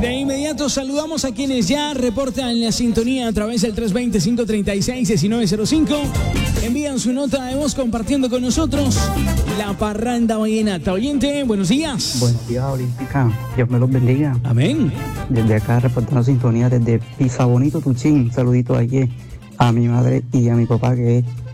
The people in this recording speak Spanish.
De inmediato saludamos a quienes ya reportan la sintonía a través del 320-536-1905. Envían su nota de voz compartiendo con nosotros la parranda vallenata. Oyente, buenos días. Buenos días, Olímpica. Dios me los bendiga. Amén. Desde acá reportando sintonía desde Pisa Bonito, Tuchín. Un saludito ahí a mi madre y a mi papá, que es